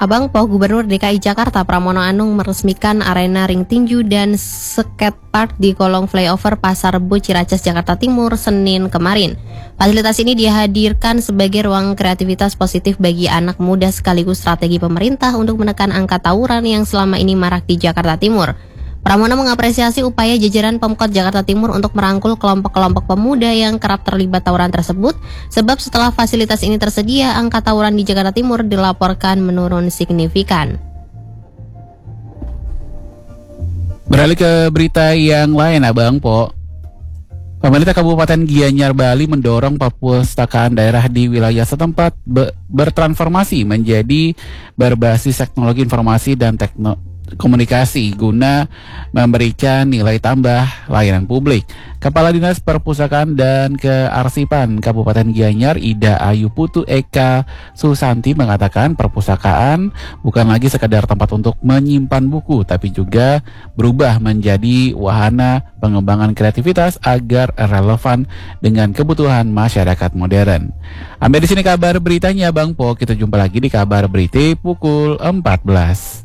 Abang Po, Gubernur DKI Jakarta Pramono Anung meresmikan arena ring tinju dan skatepark di kolong flyover Pasar Rebo Ciracas, Jakarta Timur, Senin kemarin. Fasilitas ini dihadirkan sebagai ruang kreativitas positif bagi anak muda sekaligus strategi pemerintah untuk menekan angka tawuran yang selama ini marak di Jakarta Timur. Pramono mengapresiasi upaya jajaran Pemkot Jakarta Timur untuk merangkul kelompok-kelompok pemuda yang kerap terlibat tawuran tersebut, sebab setelah fasilitas ini tersedia, angka tawuran di Jakarta Timur dilaporkan menurun signifikan. Beralih ke berita yang lain, Abang Po. Pemerintah Kabupaten Gianyar, Bali mendorong perpustakaan daerah di wilayah setempat bertransformasi menjadi berbasis teknologi informasi dan komunikasi guna memberikan nilai tambah layanan publik. Kepala Dinas Perpustakaan dan Kearsipan Kabupaten Gianyar, Ida Ayu Putu Eka Susanti, mengatakan perpustakaan bukan lagi sekadar tempat untuk menyimpan buku, tapi juga berubah menjadi wahana pengembangan kreativitas agar relevan dengan kebutuhan masyarakat modern. Sampai di sini kabar beritanya, Bang Po. Kita jumpa lagi di kabar berita pukul 14.